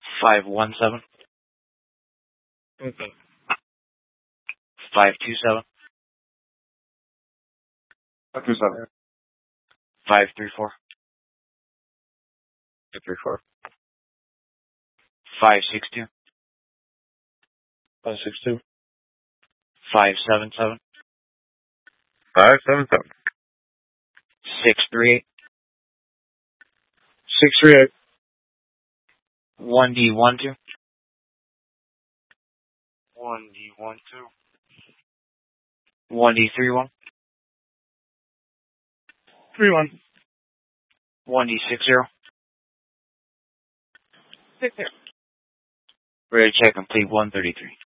517. Okay. 527. 527. 534. 534. 562. 562. 577. 577. 638. 638. 1D12. 1D12. 1D31. 31. 1D60. 60. Ready to check complete 133.